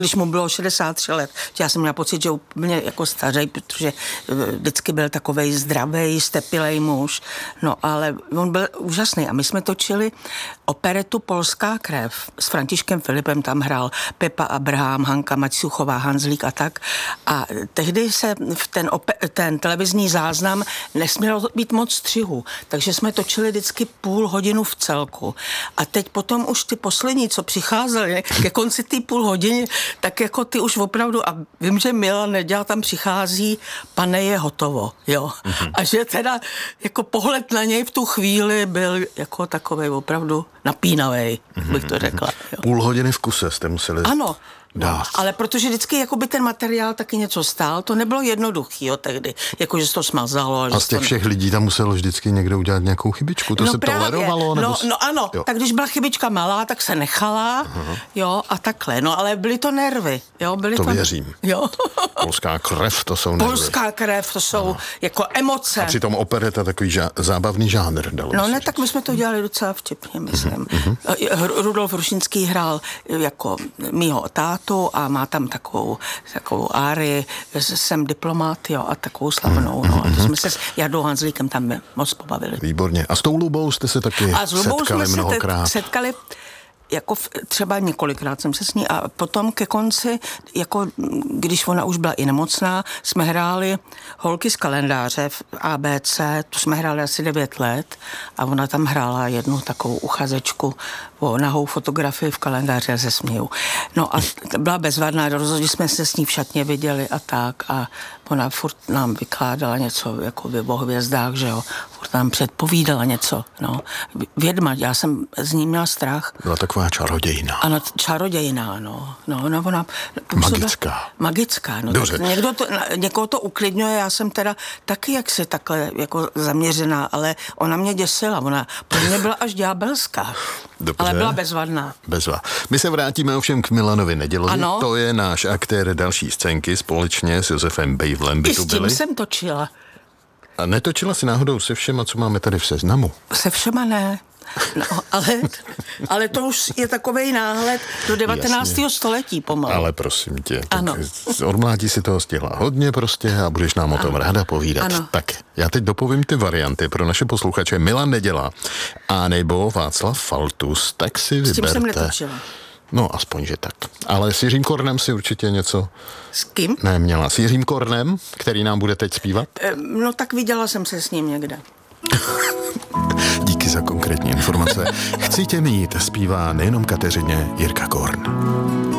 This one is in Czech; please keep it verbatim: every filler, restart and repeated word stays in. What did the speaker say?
Když mu bylo šedesát tři let, já jsem měla pocit, že úplně jako stařej, protože vždycky byl takovej zdravej, stepilej muž, no ale on byl úžasný a my jsme točili operetu Polská krev s Františkem Filipem, tam hrál Pepa Abraham, Hanka Maťuchová, Hanzlík a tak a tehdy se v ten, ope- ten televizní záznam nesmělo být moc střihů, takže jsme točili vždycky půl hodinu v celku a teď potom už ty poslední, co přicházeli ke konci té půl hodiny, tak jako ty už opravdu, a vím, že Milan Neděla tam přichází, pane, je hotovo, jo. Mm-hmm. A že teda jako pohled na něj v tu chvíli byl jako takovej opravdu napínavej, mm-hmm. bych to řekla. Jo. Půl hodiny v kuse jste museli Ano. dát. No, ale protože vždycky jakoby ten materiál taky něco stál, to nebylo jednoduchý, jo, tehdy, jako že se to smazalo. A z těch všech lidí tam muselo vždycky někdo udělat nějakou chybičku, to no se právě. tolerovalo? Nebo... No, no ano, jo. Tak když byla chybička malá, tak se nechala, uh-huh. jo, a takhle, no ale byly to nervy, jo, byly to to... věřím. Jo. Polská krev, to jsou nervy. Polská krev, to jsou uh-huh. jako emoce. A přitom opereta takový žá... zábavný žánr, dalo No ne, říct. tak my jsme to dělali docela vtipně, myslím. Uh-huh. Rudolf Rušinský hrál jako mýho tátu a má tam takovou, takovou árii, jsem diplomát, jo, a takovou slavnou, no. A to jsme se s Jardou Hanzlíkem tam moc pobavili. Výborně. A s tou Lubou jste se taky a s Lubou setkali jsme mnohokrát? Se setkali jako v, třeba několikrát jsem se s ní a potom ke konci, jako když ona už byla i nemocná, jsme hráli Holky z kalendáře v A B C, to jsme hráli asi devět let a ona tam hrála jednu takovou uchazečku o nahou fotografii v kalendáři a se směju. No a byla bezvadná, rozhodně jsme se s ní v šatně viděli a tak a ona furt nám vykládala něco jako o hvězdách, že jo, furt nám předpovídala něco, no. Vědma, já jsem z ní měla strach. Byla taková čarodějná. Ano, čarodějná, no. No, no ona... Magická. Magická, no. Dobře. Tak někdo to, někoho to uklidňuje, já jsem teda taky jaksi takhle jako zaměřená, ale ona mě děsila, ona pro mě byla až ďábelská. Dobře. Ale byla bezvadná. Bezva. My se vrátíme ovšem k Milanovi Nedělovi. Ano. To je náš aktér další scénky společně s Josefem Bejvlem. I s tím jsem točila. A netočila si náhodou se všema, co máme tady v seznamu? Se všema ne. No, ale, ale to už je takovej náhled do devatenáctého století pomalu. Ale prosím tě, ano. Od mládí si toho stihla hodně prostě a budeš nám o tom ano. ráda povídat. Ano. Tak, já teď dopovím ty varianty pro naše posluchače. Milan Neděla a nebo Václav Faltus, tak si vyberte. S tím jsem netočila. No, aspoň, že tak. Ale s Jiřím Kornem si určitě něco... S kým? Neměla. S Jiřím Kornem, který nám bude teď zpívat? No tak viděla jsem se s ním někde. Díky za konkrétní informace. Chci tě mít, zpívá nejenom Kateřině Jirka Korn.